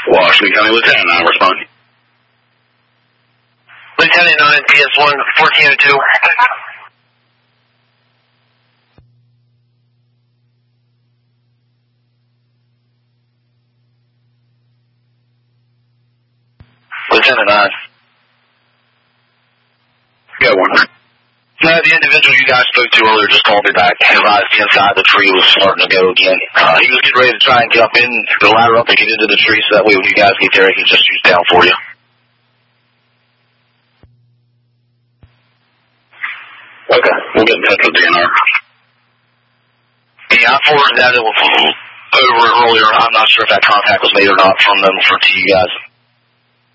Washington County Lieutenant 9, respond. Lieutenant 9, PS1, 1402. Lieutenant 9. Got one. No, the individual you guys spoke to earlier just called me back. Advised the inside the tree was starting to go again. He was getting ready to try and get up in the ladder up and get into the tree so that way when you guys get there, he can just shoot down for you. Okay, we'll get in touch with DNR. Yeah, I forwarded that over earlier. I'm not sure if that contact was made or not from them to you guys.